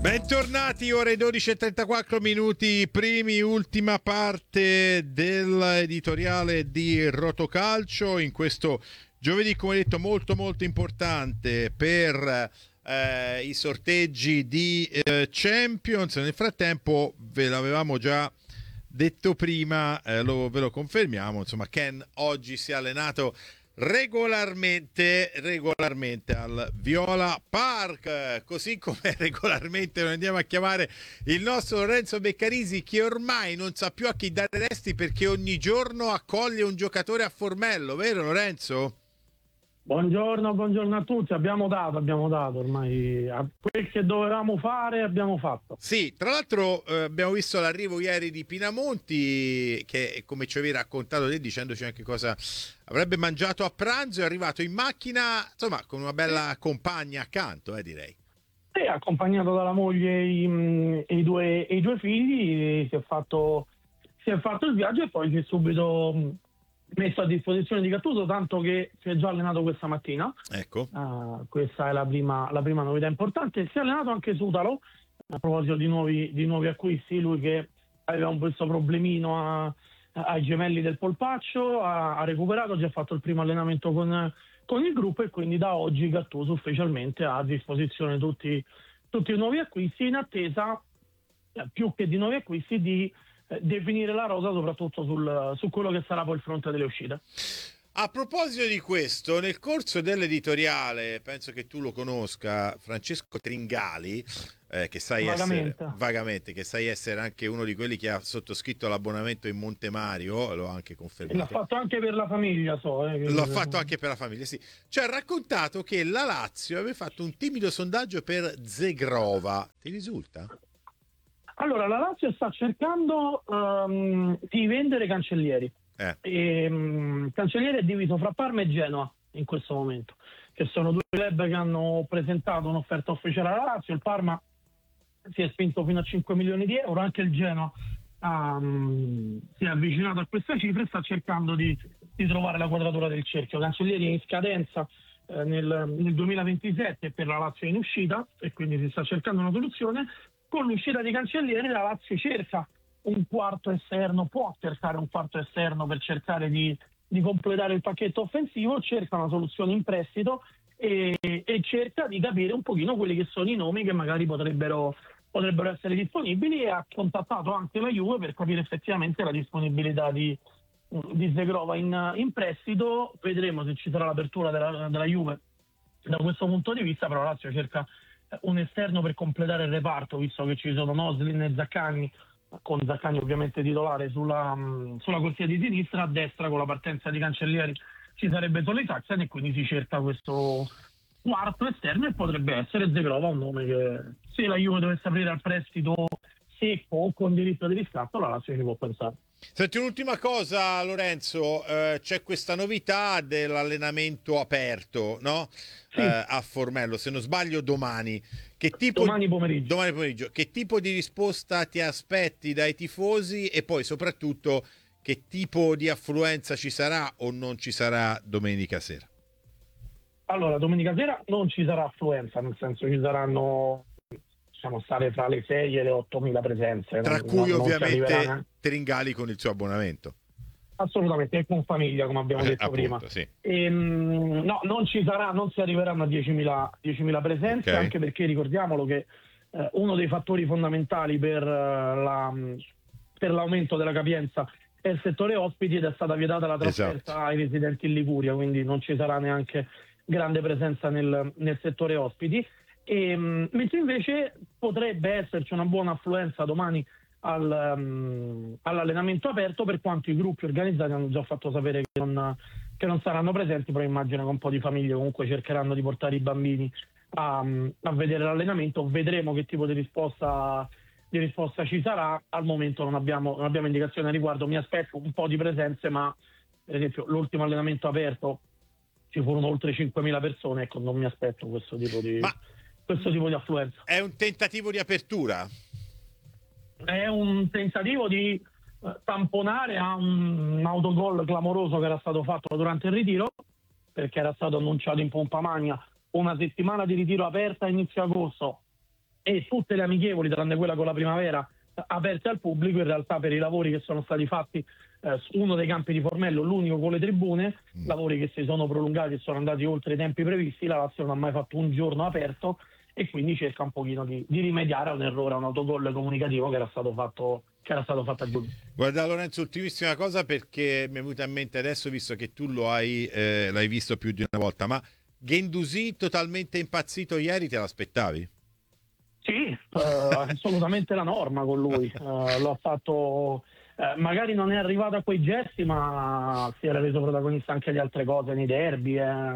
Bentornati, ore 12:34 minuti, ultima parte dell'editoriale di Rotocalcio in questo giovedì, come detto, molto molto importante per i sorteggi di Champions. Nel frattempo ve l'avevamo già detto prima, ve lo confermiamo, insomma Ken oggi si è allenato regolarmente al Viola Park, così come regolarmente noi andiamo a chiamare il nostro Lorenzo Beccarisi, che ormai non sa più a chi dare resti perché ogni giorno accoglie un giocatore a Formello, vero Lorenzo? Buongiorno a tutti, abbiamo dato ormai quel che dovevamo fare, abbiamo fatto. Sì, tra l'altro abbiamo visto l'arrivo ieri di Pinamonti che, come ci avevi raccontato te, dicendoci anche cosa avrebbe mangiato a pranzo, è arrivato in macchina, insomma, con una bella compagna accanto, direi. Sì, accompagnato dalla moglie e i due figli, si è fatto il viaggio e poi si è subito messo a disposizione di Gattuso, tanto che si è già allenato questa mattina. Ecco. Questa è la prima novità importante. Si è allenato anche Sutalo, a proposito di nuovi acquisti, lui che aveva un questo problemino ai gemelli del polpaccio, ha recuperato, già fatto il primo allenamento con il gruppo, e quindi da oggi Gattuso ufficialmente ha a disposizione tutti i nuovi acquisti, in attesa, più che di nuovi acquisti, di definire la rosa, soprattutto su quello che sarà poi il fronte delle uscite. A proposito di questo, nel corso dell'editoriale, penso che tu lo conosca, Francesco Tringali, che sai vagamente, che sai essere anche uno di quelli che ha sottoscritto l'abbonamento in Montemario, l'ho anche confermato. L'ha fatto anche per la famiglia, L'ho fatto anche per la famiglia, sì. Ci ha raccontato che la Lazio aveva fatto un timido sondaggio per Zegrova. Ti risulta? Allora, la Lazio sta cercando di vendere Cancellieri. Cancellieri è diviso fra Parma e Genoa in questo momento, che sono due club che hanno presentato un'offerta ufficiale alla Lazio. Il Parma si è spinto fino a 5 milioni di euro, anche il Genoa si è avvicinato a questa cifra e sta cercando di trovare la quadratura del cerchio. Cancellieri è in scadenza nel 2027, per la Lazio è in uscita e quindi si sta cercando una soluzione. Con l'uscita di Cancellieri la Lazio cerca un quarto esterno, può cercare un quarto esterno per cercare di completare il pacchetto offensivo, cerca una soluzione in prestito e cerca di capire un pochino quelli che sono i nomi che magari potrebbero essere disponibili, e ha contattato anche la Juve per capire effettivamente la disponibilità di Zegrova in prestito. Vedremo se ci sarà l'apertura della Juve da questo punto di vista, però la Lazio cerca un esterno per completare il reparto, visto che ci sono Noslin e Zaccagni, con Zaccagni ovviamente titolare sulla corsia di sinistra. A destra, con la partenza di Cancellieri, ci sarebbe Tolitaxen, e quindi si cerca questo quarto esterno, e potrebbe essere Zegrova un nome che, se la Juve dovesse aprire al prestito secco o con diritto di riscatto, la Lazio ci può pensare. Senti, un'ultima cosa Lorenzo, c'è questa novità dell'allenamento aperto, no? Sì. A Formello, se non sbaglio domani. Domani pomeriggio. Che tipo di risposta ti aspetti dai tifosi, e poi soprattutto che tipo di affluenza ci sarà o non ci sarà domenica sera? Allora, domenica sera non ci sarà affluenza, nel senso ci saranno, stare fra le 6 e le 8.000 presenze. Tra cui ovviamente Tringali con il suo abbonamento. Assolutamente, e con famiglia, come abbiamo detto appunto, prima. Sì. No, non si arriveranno a 10.000 presenze, okay. Anche perché ricordiamolo che uno dei fattori fondamentali per l'aumento della capienza è il settore ospiti, ed è stata vietata la trasferta ai residenti in Liguria, quindi non ci sarà neanche grande presenza nel settore ospiti. Mentre invece potrebbe esserci una buona affluenza domani all'allenamento aperto, per quanto i gruppi organizzati hanno già fatto sapere che non saranno presenti, però immagino che un po' di famiglie comunque cercheranno di portare i bambini a vedere l'allenamento. Vedremo che tipo di risposta ci sarà. Al momento non abbiamo indicazioni a riguardo. Mi aspetto un po' di presenze, ma per esempio l'ultimo allenamento aperto ci furono oltre 5.000 persone, ecco, non mi aspetto questo tipo di affluenza. È un tentativo di apertura? È un tentativo di tamponare a un autogol clamoroso che era stato fatto durante il ritiro, perché era stato annunciato in pompa magna una settimana di ritiro aperta a inizio agosto, e tutte le amichevoli, tranne quella con la Primavera, aperte al pubblico. In realtà per i lavori che sono stati fatti su uno dei campi di Formello, l'unico con le tribune, lavori che si sono prolungati e sono andati oltre i tempi previsti, la Lazio non ha mai fatto un giorno aperto e quindi cerca un pochino di rimediare a un errore, a un autogol comunicativo che era stato fatto a giugno. Guarda Lorenzo, ultimissima cosa, perché mi è venuta in mente adesso, visto che tu l'hai visto più di una volta, ma Guendouzi totalmente impazzito ieri, te l'aspettavi? Sì, assolutamente la norma con lui. Lo ha fatto, magari non è arrivato a quei gesti, ma si era reso protagonista anche di altre cose nei derby.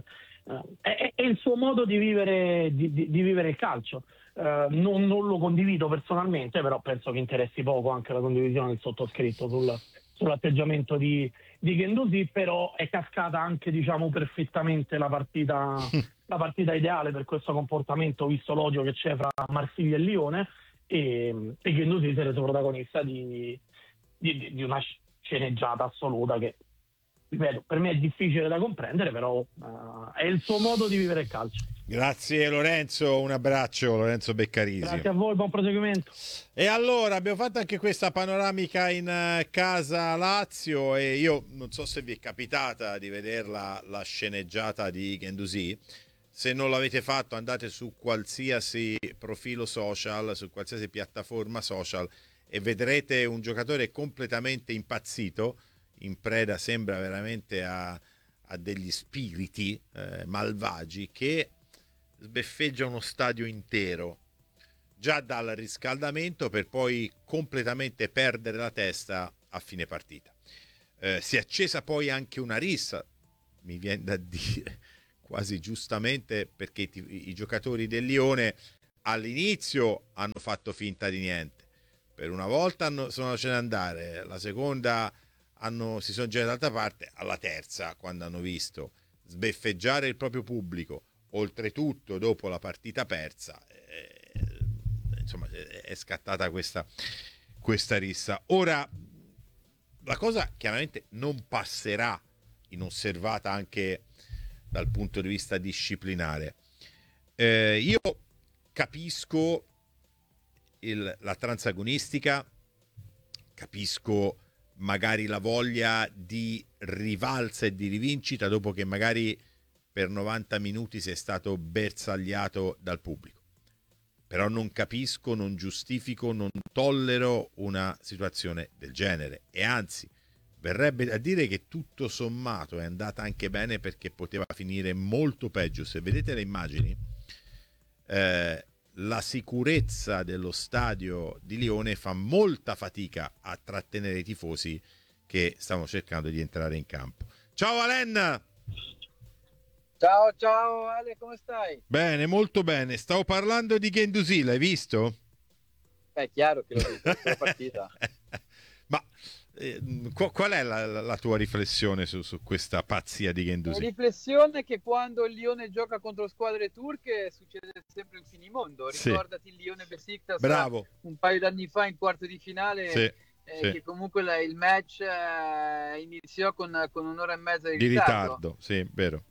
È il suo modo di vivere, di vivere il calcio. Non lo condivido personalmente, però penso che interessi poco anche la condivisione del sottoscritto sull'atteggiamento di Guendouzi, però è cascata anche, diciamo, perfettamente la partita ideale per questo comportamento, visto l'odio che c'è fra Marsiglia e Lione, e Guendouzi si è reso protagonista di una sceneggiata assoluta che, ripeto, per me è difficile da comprendere, però è il suo modo di vivere il calcio. Grazie Lorenzo, un abbraccio Lorenzo Beccarisi. Grazie a voi, buon proseguimento. E allora abbiamo fatto anche questa panoramica in casa Lazio, e io non so se vi è capitata di vederla la sceneggiata di Guendouzi. Se non l'avete fatto, andate su qualsiasi profilo social, su qualsiasi piattaforma social, e vedrete un giocatore completamente impazzito, in preda sembra veramente a degli spiriti malvagi, che sbeffeggia uno stadio intero già dal riscaldamento, per poi completamente perdere la testa a fine partita. Si è accesa poi anche una rissa, mi viene da dire quasi giustamente, perché i giocatori del Lione all'inizio hanno fatto finta di niente, per una volta sono lasciati andare, la seconda si sono girati dall'altra parte, alla terza, quando hanno visto sbeffeggiare il proprio pubblico, oltretutto dopo la partita persa, insomma è scattata questa rissa. Ora, la cosa chiaramente non passerà inosservata anche dal punto di vista disciplinare. Io capisco la transagonistica, capisco magari la voglia di rivalsa e di rivincita dopo che magari per 90 minuti sei stato bersagliato dal pubblico. Però non capisco, non giustifico, non tollero una situazione del genere, e anzi verrebbe a dire che tutto sommato è andata anche bene, perché poteva finire molto peggio. Se vedete le immagini, la sicurezza dello stadio di Lione fa molta fatica a trattenere i tifosi che stavano cercando di entrare in campo. Ciao Alen! Ciao Ale, come stai? Bene, molto bene. Stavo parlando di Guendouzi, l'hai visto? È chiaro che l'ho visto, la partita. Ma qual è la tua riflessione su questa pazzia di Guendouzi? La riflessione è che quando il Lione gioca contro squadre turche succede sempre il finimondo. Sì. Ricordati il Lione Besiktas. Bravo. Un paio d'anni fa in quarto di finale, sì. che comunque il match iniziò con un'ora e mezza di ritardo. Sì, vero.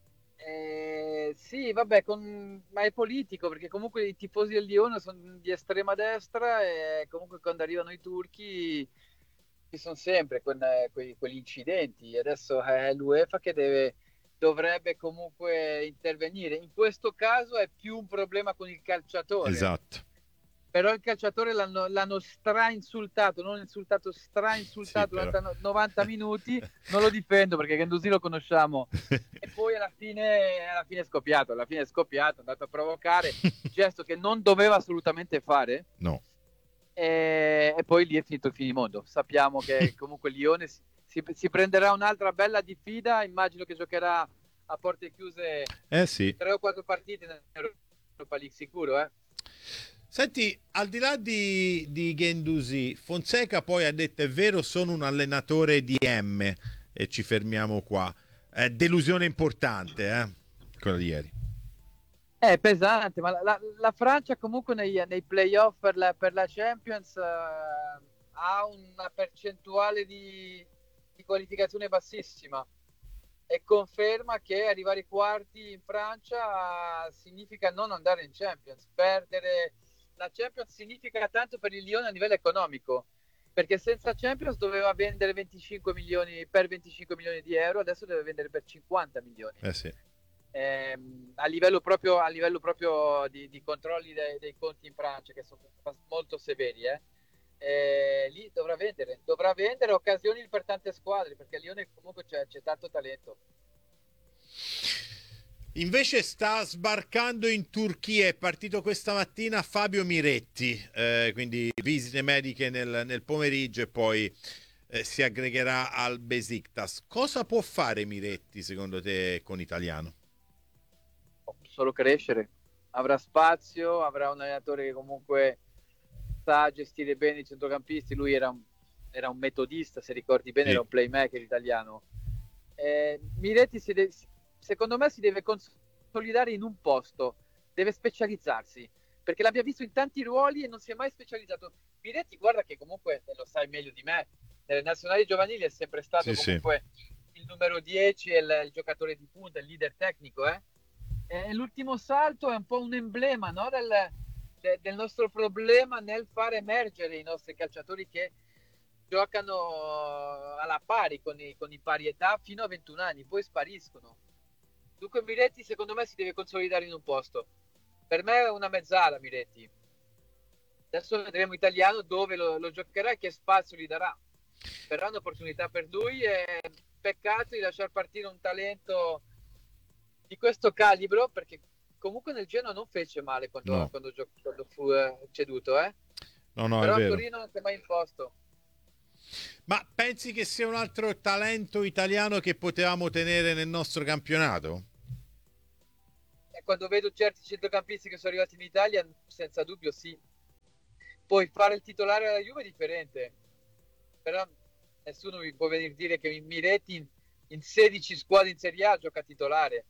Sì, vabbè, ma è politico, perché comunque i tifosi del Lione sono di estrema destra, e comunque quando arrivano i turchi ci sono sempre quegli incidenti. Adesso è l'UEFA che dovrebbe comunque intervenire. In questo caso è più un problema con il calciatore. Esatto. Però il calciatore l'hanno stra-insultato, non insultato, stra-insultato durante 90 minuti. Non lo difendo perché Guendouzi lo conosciamo. E poi alla fine è scoppiato, è andato a provocare, gesto che non doveva assolutamente fare. No. E poi lì è finito il finimondo. Sappiamo che comunque Lione si prenderà un'altra bella diffida. Immagino che giocherà a porte chiuse 3 o 4 partite in Europa League sicuro, Senti, al di là di Guendouzi, Fonseca poi ha detto: è vero, sono un allenatore di M, e ci fermiamo qua. Delusione importante, quella di ieri. È pesante, ma la Francia comunque nei playoff per la Champions ha una percentuale di qualificazione bassissima, e conferma che arrivare ai quarti in Francia significa non andare in Champions, perdere la Champions significa tanto per il Lione a livello economico, perché senza Champions doveva vendere 25 milioni per 25 milioni di euro, adesso deve vendere per 50 milioni. Sì. A livello proprio di controlli dei conti in Francia, che sono molto severi, lì dovrà vendere occasioni per tante squadre, perché a Lione comunque c'è tanto talento. Invece sta sbarcando in Turchia, è partito questa mattina Fabio Miretti, quindi visite mediche nel pomeriggio e poi si aggregherà al Besiktas. Cosa può fare Miretti secondo te con Italiano? Solo crescere, avrà spazio, avrà un allenatore che comunque sa gestire bene i centrocampisti. Lui era un metodista, se ricordi bene, sì. Era un playmaker italiano. Miretti secondo me si deve consolidare in un posto, deve specializzarsi, perché l'abbiamo visto in tanti ruoli e non si è mai specializzato. Miretti, guarda che comunque, lo sai meglio di me, nelle nazionali giovanili è sempre stato comunque il numero 10 e il giocatore di punta, il leader tecnico, l'ultimo salto è un po' un emblema, no? del nostro problema nel far emergere i nostri calciatori che giocano alla pari con i pari età fino a 21 anni, poi spariscono. Dunque Miretti secondo me si deve consolidare in un posto. Per me è una mezzala Miretti. Adesso vedremo Italiano dove lo giocherà e che spazio gli darà. Verrà un'opportunità per lui e peccato di lasciar partire un talento di questo calibro, perché comunque nel Genoa non fece male quando fu ceduto, No, però è a vero. Torino non si è mai imposto. Ma pensi che sia un altro talento italiano che potevamo tenere nel nostro campionato? E quando vedo certi centrocampisti che sono arrivati in Italia, senza dubbio sì. Poi fare il titolare alla Juve è differente, però nessuno mi può venire a dire che Miretti in 16 squadre in Serie A gioca titolare.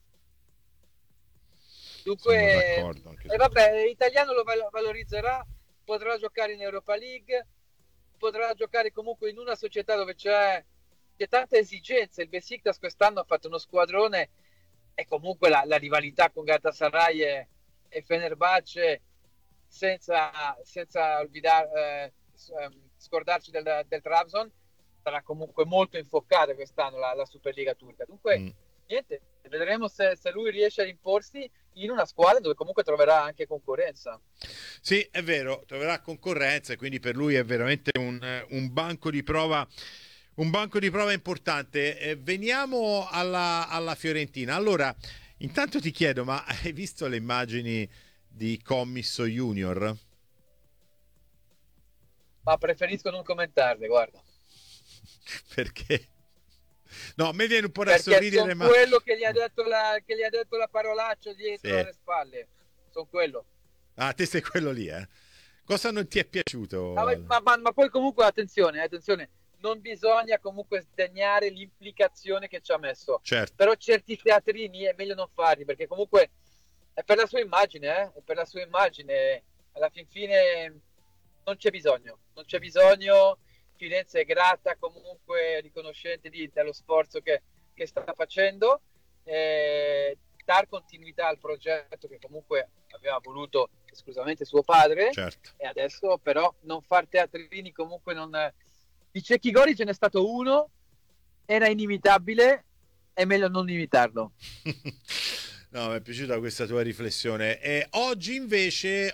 Dunque, vabbè, l'italiano lo valorizzerà, potrà giocare in Europa League, potrà giocare comunque in una società dove c'è tanta esigenza. Il Besiktas quest'anno ha fatto uno squadrone e comunque la rivalità con Galatasaray e Fenerbahce, senza scordarci del Trabzon, sarà comunque molto infoccata quest'anno la Superliga turca. Dunque, niente, vedremo se lui riesce ad imporsi in una squadra dove comunque troverà anche concorrenza. Sì, è vero, troverà concorrenza e quindi per lui è veramente un banco di prova. Un banco di prova importante. Veniamo alla Fiorentina. Allora, intanto ti chiedo, ma hai visto le immagini di Commisso Junior? Ma preferisco non commentarle, guarda. Perché? No, a me viene un po' da sorridere, ma quello che gli ha detto la parolaccia dietro alle spalle. Sono quello. Ah, te sei quello lì, Cosa non ti è piaciuto? Ma poi comunque attenzione, non bisogna comunque sdegnare l'implicazione che ci ha messo. Certo. Però certi teatrini è meglio non farli, perché comunque è per la sua immagine, è per la sua immagine. Alla fin fine non c'è bisogno. Firenze è grata, comunque riconoscente dello sforzo che sta facendo, dar continuità al progetto che comunque aveva voluto esclusivamente suo padre, certo. E adesso però non far teatrini, comunque non... Di Cecchi Gori ce n'è stato uno, era inimitabile, è meglio non imitarlo. No, mi è piaciuta questa tua riflessione. Oggi invece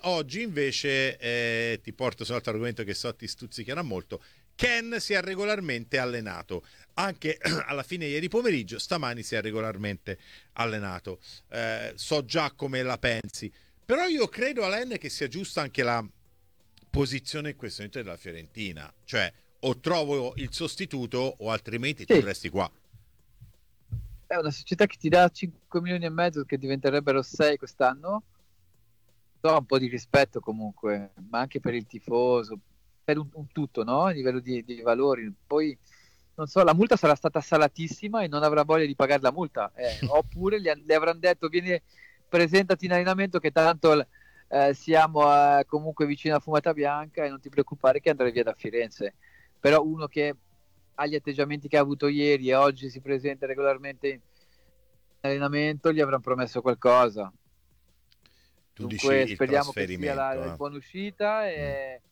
ti porto su un altro argomento che so ti stuzzicherà molto. Ken si è regolarmente allenato, anche alla fine ieri pomeriggio, stamani si è regolarmente allenato. So già come la pensi, però io credo, Alain, che sia giusta anche la posizione in questo momento della Fiorentina, cioè o trovo il sostituto o altrimenti tu resti qua. È una società che ti dà 5 milioni e mezzo, che diventerebbero 6 quest'anno. Do un po' di rispetto comunque, ma anche per il tifoso, per un tutto, no? A livello di valori. Poi, non so, la multa sarà stata salatissima e non avrà voglia di pagare la multa. Oppure le avranno detto, presentati in allenamento che tanto siamo comunque vicino a Fumata Bianca e non ti preoccupare che andrai via da Firenze. Però uno che ha gli atteggiamenti che ha avuto ieri e oggi si presenta regolarmente in allenamento, gli avranno promesso qualcosa. Tu Dunque dici il speriamo che sia la trasferimento. buona uscita e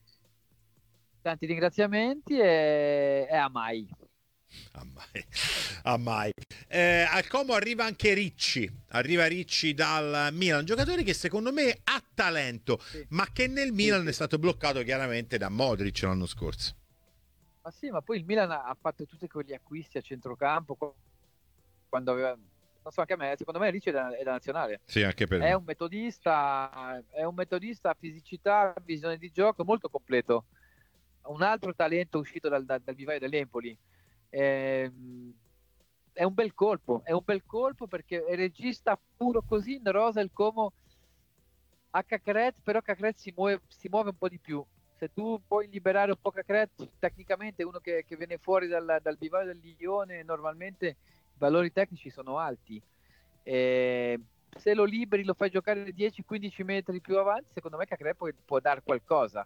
tanti ringraziamenti e a mai. Ah, mai. Ah, mai. Al Como arriva anche arriva Ricci dal Milan, un giocatore che secondo me ha talento, Sì, ma che nel sì, Milan è sì. stato bloccato chiaramente da Modric l'anno scorso. Ma sì, ma poi il Milan ha fatto tutti quegli acquisti a centrocampo quando aveva, non so, anche a me, secondo me Ricci è da nazionale. Sì, anche per me. È un metodista, fisicità, visione di gioco molto completo. Un altro talento uscito dal vivaio dell'Empoli. Ehm, È un bel colpo perché è regista puro così in rosa il Como a Cacret, però Cacret si muove un po' di più. Se tu puoi liberare un po' Cacret, tecnicamente uno che viene fuori dal vivaio del Lione, normalmente i valori tecnici sono alti. E se lo liberi, lo fai giocare 10-15 metri più avanti, secondo me Cacret può dar qualcosa.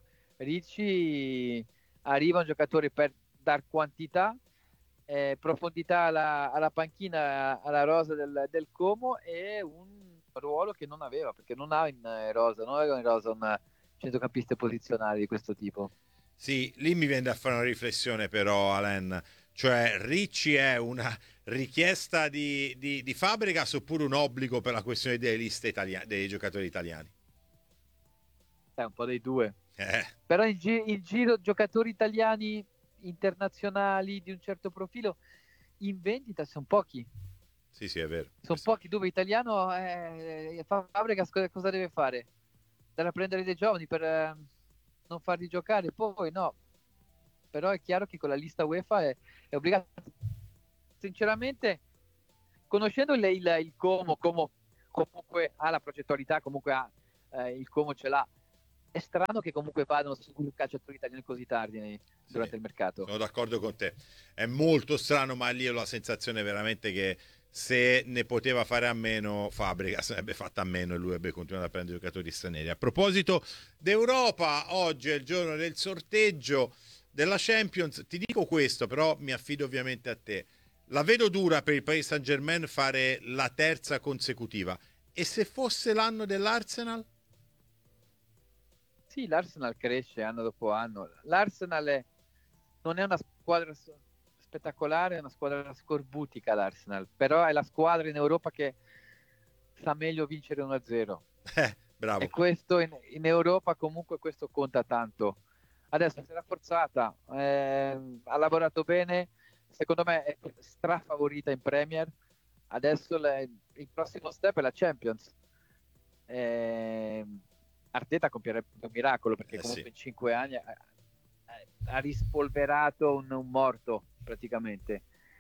Ricci arriva un giocatore per dar quantità, profondità alla panchina, alla rosa del Como e un ruolo che non aveva, perché non ha in rosa, non aveva in rosa un centrocampista posizionale di questo tipo. Sì, lì mi viene da fare una riflessione però, Alen. Cioè, Ricci è una richiesta di Fabregas oppure un obbligo per la questione delle liste dei giocatori italiani? È un po' dei due. Eh, Però in giro giocatori italiani internazionali di un certo profilo in vendita sono pochi. sì, sì, è vero. Sono pochi dove italiano Fabregas cosa deve fare? Dare a prendere dei giovani per non farli giocare, poi no. Però è chiaro che con la lista UEFA è obbligato. Sinceramente, conoscendo il Como comunque ha la progettualità, comunque il Como ce l'ha. È strano che comunque vadano su calciatori italiani così tardi durante Sì, il mercato. sono d'accordo con te. È molto strano, ma lì ho la sensazione veramente che se ne poteva fare a meno, Fabregas sarebbe fatta a meno e lui avrebbe continuato a prendere giocatori stranieri. A proposito d'Europa, oggi è il giorno del sorteggio della Champions. Ti dico questo, però mi affido ovviamente a te. La vedo dura per il Paris Saint-Germain fare la terza consecutiva. E se fosse l'anno dell'Arsenal? Sì, l'Arsenal cresce anno dopo anno. Non è una squadra spettacolare, è una squadra scorbutica l'Arsenal, però è la squadra in Europa che sa meglio vincere 1-0. Bravo. E questo in Europa comunque questo conta tanto. Adesso si è rafforzata, ha lavorato bene, secondo me è strafavorita in Premier. Adesso il prossimo step è la Champions. Arteta compierebbe un miracolo perché comunque Sì. in 5 anni ha rispolverato un morto praticamente.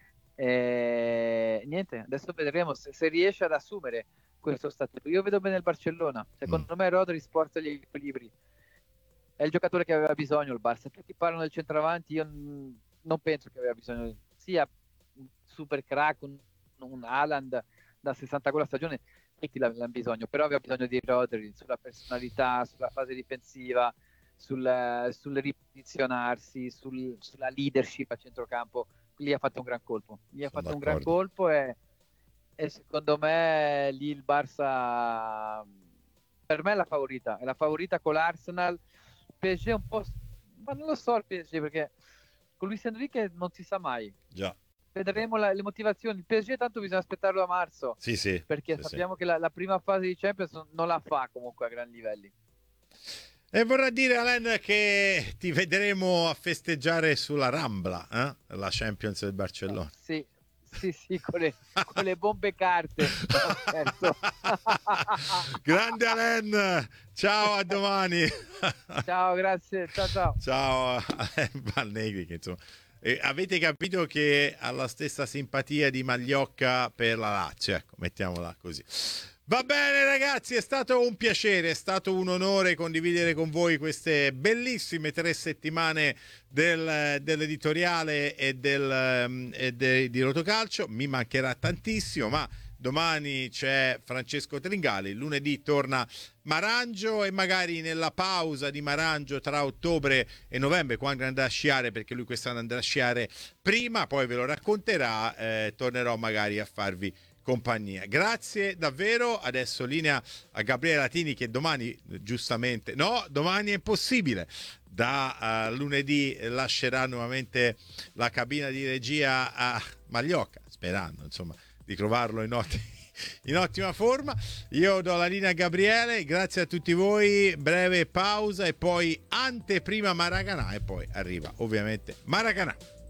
Niente, adesso vedremo se riesce ad assumere questo statuto. Io vedo bene il Barcellona, secondo me Rodri sporta gli equilibri, è il giocatore che aveva bisogno il Barça. Tutti parlano del centravanti, io non penso che aveva bisogno sia un super crack, un Haaland da 60 gol a stagione, tutti l'hanno bisogno, però aveva bisogno di Rodri sulla personalità, sulla fase difensiva, sul riposizionarsi, sulla leadership a centrocampo. Lì ha fatto un gran colpo. Sono Un gran d'accordo. colpo e secondo me lì il Barça per me è la favorita con l'Arsenal. PSG è un po', ma non lo so il PSG perché con Luis Enrique non si sa mai. Già. Vedremo le motivazioni. Il PSG tanto bisogna aspettarlo a marzo, Sì, sì. perché Sì, sappiamo che la prima fase di Champions non la fa comunque a gran livelli. E vorrà dire, Alain, che ti vedremo a festeggiare sulla Rambla, la Champions del Barcellona. Sì, con le bombe carte. Grande Alain, ciao, a domani. Ciao, grazie, ciao. Ciao, Alain Valnegri, che insomma... avete capito che ha la stessa simpatia di Magliocca per la Lazio, ecco, mettiamola così. Va bene ragazzi, è stato un piacere, è stato un onore condividere con voi queste bellissime 3 settimane dell'editoriale di Rotocalcio. Mi mancherà tantissimo, ma domani c'è Francesco Tringali, lunedì torna Marangio e magari nella pausa di Marangio tra ottobre e novembre, quando andrà a sciare, perché lui quest'anno andrà a sciare prima, poi ve lo racconterà, tornerò magari a farvi compagnia. Grazie davvero. Adesso linea a Gabriele Latini, che domani giustamente domani è impossibile, da lunedì lascerà nuovamente la cabina di regia a Magliocca, sperando insomma di trovarlo in ottima forma. Io do la linea a Gabriele, grazie a tutti voi, breve pausa e poi anteprima Maracanã e poi arriva ovviamente Maracanã.